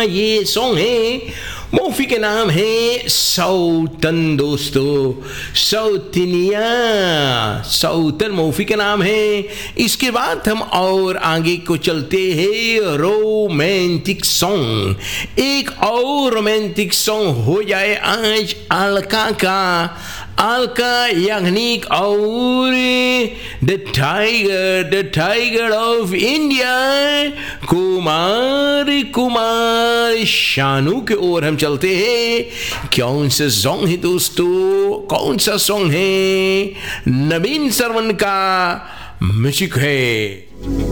ये सॉन्ग है, मूवी के नाम है सौतन दोस्तों, सौतनिया, सौतन मूवी के नाम है। इसके बाद हम और आगे को चलते हैं, रोमांटिक सॉन्ग। एक और रोमांटिक सॉन्ग हो जाए आज अलका का, अलका याग्निक और the tiger of India Kumar Sanu के ओर हम चलते हैं। कौन सा सॉन्ग है दोस्तों, कौन सा सॉन्ग है? नवीन सरवन का म्यूजिक है।